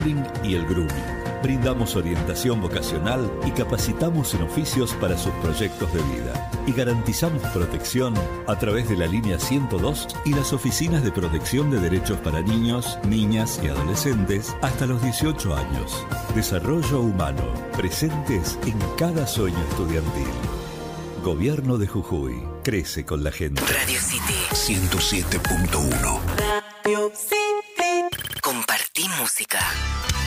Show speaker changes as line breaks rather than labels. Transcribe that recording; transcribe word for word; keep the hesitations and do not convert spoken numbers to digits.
y el grooming. Brindamos orientación vocacional y capacitamos en oficios para sus proyectos de vida. Y garantizamos protección a través de la línea ciento dos y las oficinas de protección de derechos para niños, niñas y adolescentes hasta los dieciocho años. Desarrollo humano, presentes en cada sueño estudiantil. Gobierno de Jujuy, crece con la gente.
Radio City ciento siete punto uno. Radio City. Compartí música.